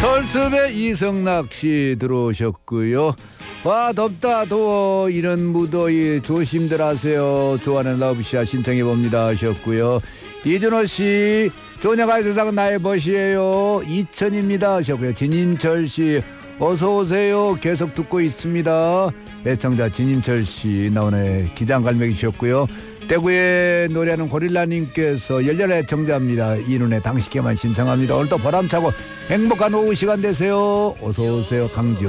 설습의 이성낚시 들어오셨고요. 와 덥다 더워 이런 무더위 조심들 하세요. 좋아하는 러브샷 신청해봅니다 하셨고요. 이준호씨 조녀가 세상 나의 벗이에요. 2000입니다 하셨고요. 진임철씨 어서오세요. 계속 듣고 있습니다. 애청자 진임철씨 나오네 기장갈매기 주셨고요. 대구에 노래하는 고릴라님께서 열렬한 애청자입니다. 이눈에 당신께만 신청합니다. 오늘도 보람차고 행복한 오후 시간 되세요. 어서오세요. 강지호